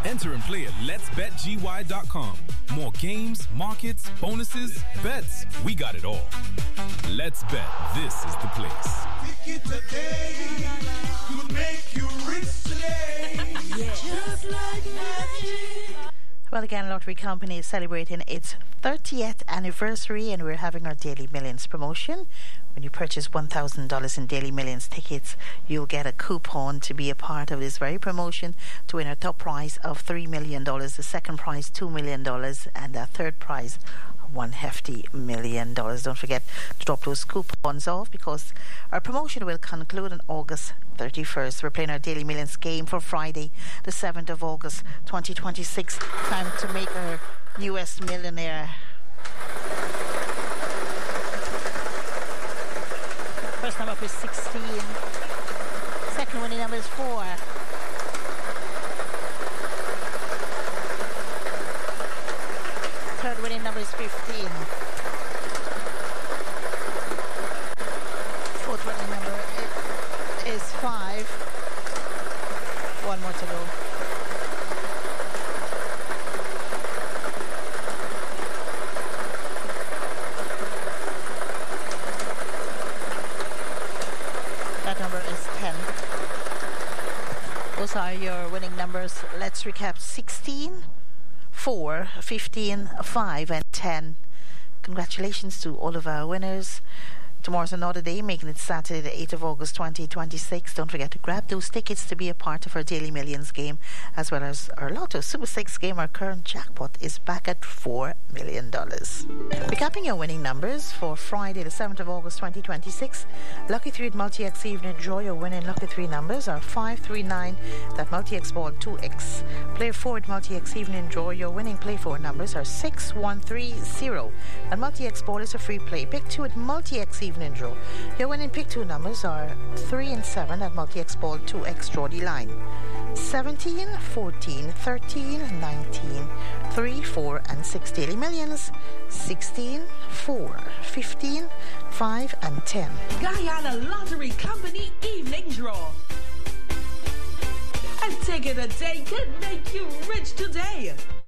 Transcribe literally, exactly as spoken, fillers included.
Enter and play at lets bet g y dot com. More games, markets, bonuses, bets. We got it all. Let's Bet. This is the place. It today could make you rich today. Yeah. Just like magic. Well, again, Lottery Company is celebrating its thirtieth anniversary, and we're having our Daily Millions promotion. When you purchase one thousand dollars in Daily Millions tickets, you'll get a coupon to be a part of this very promotion to win a top prize of three million dollars, the second prize two million dollars, and the third prize one hefty million dollars. Don't forget to drop those coupons off, because our promotion will conclude on August thirty-first. We're playing our Daily Millions game for Friday, the seventh of August, twenty twenty-six. Time to make our newest millionaire. First number up is sixteen. Second winning number is four. Third winning number is fifteen. Fourth winning number is five. One more to go. That number is ten. Those are your winning numbers. Let's recap: sixteen, four, fifteen, five, and ten. Congratulations to all of our winners. Tomorrow's another day, making it Saturday the eighth of August twenty twenty-six. Don't forget to grab those tickets to be a part of our Daily Millions game, as well as our Lotto Super six game. Our current jackpot is back at four million dollars. Recapping your winning numbers for Friday the seventh of August twenty twenty-six. Lucky three at Multi-X Evening Draw. Your winning lucky three numbers are five three nine. That Multi-X Ball two X. Play four at Multi-X Evening Draw. Your winning play four numbers are six one three zero. And Multi-X Ball is a free play. Pick two at Multi-X Evening Draw. Your winning pick two numbers are three and seven at Multi-X Ball two X. Draw the line. seventeen, fourteen, thirteen, nineteen, three, four, and six. Daily Millions: sixteen, four, fifteen, five, and ten. Guyana Lottery Company Evening Draw. A ticket a day could make you rich today.